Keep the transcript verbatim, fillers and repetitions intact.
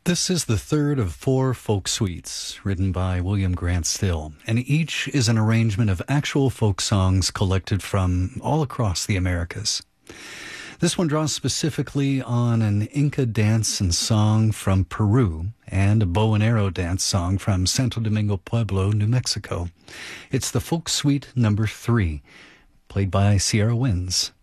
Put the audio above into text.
This is the third of four folk suites written by William Grant Still, and each is an arrangement of actual folk songs collected from all across the Americas. This one draws specifically on an Inca dance and song from Peru and a bow and arrow dance song from Santo Domingo Pueblo, New Mexico. It's the folk suite number three, played by Sierra Winds.